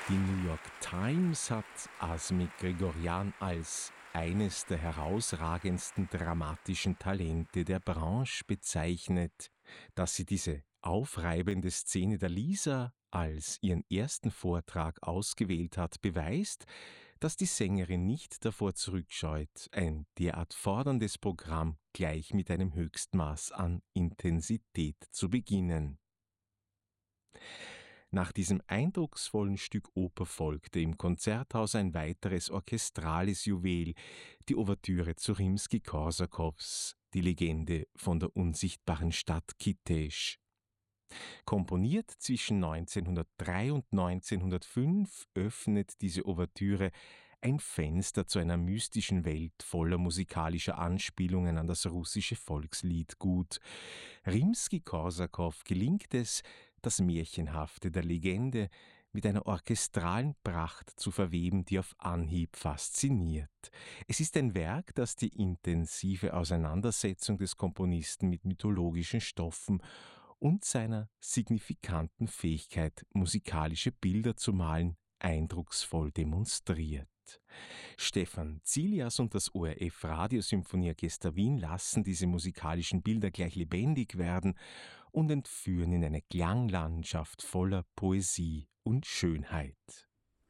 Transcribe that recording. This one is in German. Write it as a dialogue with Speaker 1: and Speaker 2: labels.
Speaker 1: Die New York Times hat Asmik Grigorjan als eines der herausragendsten dramatischen Talente der Branche bezeichnet. Dass sie diese aufreibende Szene der Lisa als ihren ersten Vortrag ausgewählt hat, beweist, dass die Sängerin nicht davor zurückscheut, ein derart forderndes Programm gleich mit einem Höchstmaß an Intensität zu beginnen. Nach diesem eindrucksvollen Stück Oper folgte im Konzerthaus ein weiteres orchestrales Juwel, die Ouvertüre zu Rimski-Korsakows, die Legende von der unsichtbaren Stadt Kitezh. Komponiert zwischen 1903 und 1905 öffnet diese Ouvertüre ein Fenster zu einer mystischen Welt voller musikalischer Anspielungen an das russische Volksliedgut. Rimski-Korsakow gelingt es, das Märchenhafte der Legende mit einer orchestralen Pracht zu verweben, die auf Anhieb fasziniert. Es ist ein Werk, das die intensive Auseinandersetzung des Komponisten mit mythologischen Stoffen und seiner signifikanten Fähigkeit, musikalische Bilder zu malen, eindrucksvoll demonstriert. Stefan Zilias und das ORF Radiosymphonieorchester Wien lassen diese musikalischen Bilder gleich lebendig werden und entführen in eine Klanglandschaft voller Poesie und Schönheit.